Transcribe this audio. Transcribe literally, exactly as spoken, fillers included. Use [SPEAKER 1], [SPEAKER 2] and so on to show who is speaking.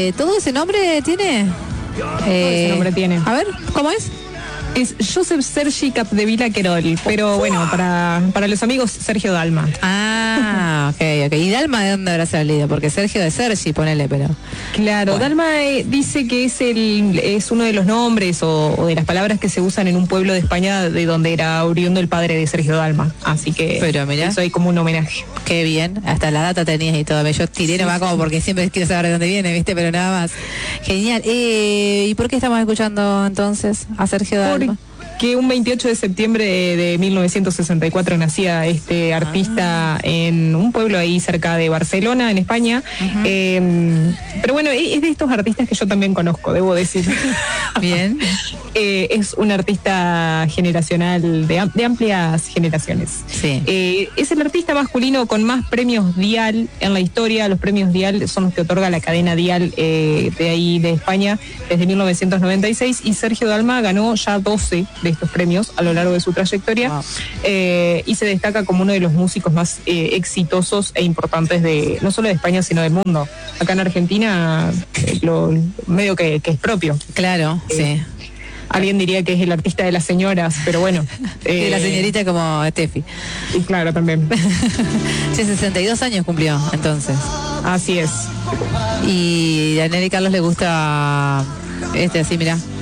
[SPEAKER 1] Eh, ¿Todo ese nombre tiene?
[SPEAKER 2] Todo ese nombre tiene.
[SPEAKER 1] A ver, ¿cómo es?
[SPEAKER 2] Es Josep Sergi Capdevila Querol, pero bueno, para, para los amigos, Sergio Dalma.
[SPEAKER 1] Ah, ok, ok. ¿Y Dalma de dónde habrá salido? Porque Sergio de Sergi, ponele, pero...
[SPEAKER 2] Claro,
[SPEAKER 1] Bueno.
[SPEAKER 2] Dalma eh, dice que es el es uno de los nombres o, o de las palabras que se usan en un pueblo de España de donde era oriundo el padre de Sergio Dalma. Así que
[SPEAKER 1] Pero mirá.
[SPEAKER 2] eso hay como un homenaje.
[SPEAKER 1] Qué bien, hasta la data tenías y todo. Yo tiré nomás como porque siempre quiero saber de dónde viene, ¿viste? Pero nada más. Genial. Eh, ¿Y por qué estamos escuchando entonces a Sergio Dalma?
[SPEAKER 2] Que un veintiocho de septiembre de, de mil novecientos sesenta y cuatro nacía este artista ah. en un pueblo ahí cerca de Barcelona, en España. Uh-huh. Eh, pero bueno, es de estos artistas que yo también conozco, debo decir.
[SPEAKER 1] Bien.
[SPEAKER 2] eh, es un artista generacional de, de amplias generaciones.
[SPEAKER 1] Sí.
[SPEAKER 2] Eh, es el artista masculino con más premios Dial en la historia. Los premios Dial son los que otorga la cadena Dial eh, de ahí de España desde mil novecientos noventa y seis, y Sergio Dalma ganó ya doce de estos premios a lo largo de su trayectoria. Wow. eh, y se destaca como uno de los músicos más eh, exitosos e importantes de no solo de España sino del mundo. Acá en Argentina eh, lo medio que, que es propio.
[SPEAKER 1] Claro, eh, sí.
[SPEAKER 2] Alguien diría que es el artista de las señoras, pero bueno.
[SPEAKER 1] Eh, la señorita como Steffi.
[SPEAKER 2] Y claro, también.
[SPEAKER 1] Sí, sesenta y dos años cumplió, entonces.
[SPEAKER 2] Así es.
[SPEAKER 1] Y a Nelly Carlos le gusta este así, mirá.